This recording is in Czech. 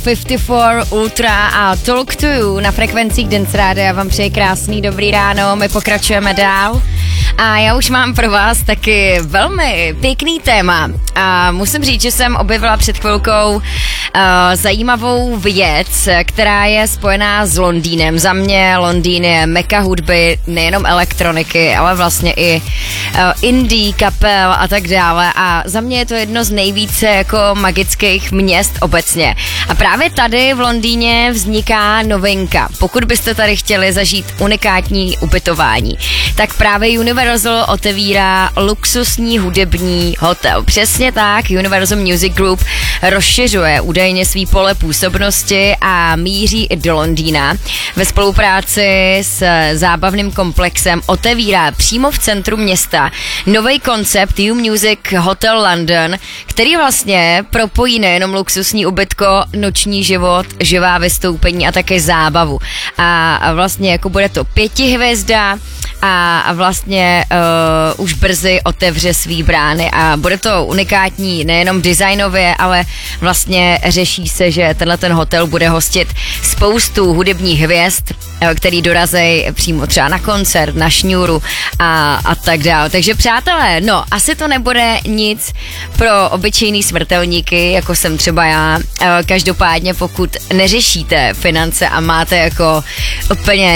54 Ultra a Talk to You na frekvencích Dance Rádia. Já vám přeji krásný dobrý ráno, my pokračujeme dál. A já už mám pro vás taky velmi pěkný téma a musím říct, že jsem objevila před chvilkou zajímavou věc, která je spojená s Londýnem. Za mě Londýn je meka hudby, nejenom elektroniky, ale vlastně i indie, kapel a tak dále. A za mě je to jedno z nejvíce jako magických měst obecně. A právě tady v Londýně vzniká novinka. Pokud byste tady chtěli zažít unikátní ubytování, tak právě Universal otevírá luxusní hudební hotel. Přesně tak, Universal Music Group rozšiřuje údajně svý pole působnosti a míří i do Londýna. Ve spolupráci s zábavným komplexem otevírá přímo v centru města nový koncept U Music Hotel London, který vlastně propojí nejenom luxusní ubytko, noční život, živá vystoupení a také zábavu. A vlastně jako bude to 5 hvězda a vlastně už brzy otevře svý brány a bude to unikátní nejenom designově, ale vlastně řeší se, že ten hotel bude hostit spoustu hudebních hvězd, který dorazí přímo třeba na koncert, na šňůru a tak dále. Takže přátelé, no asi to nebude nic pro obyčejný smrtelníky, jako jsem třeba já. Každopádně pokud neřešíte finance a máte jako úplně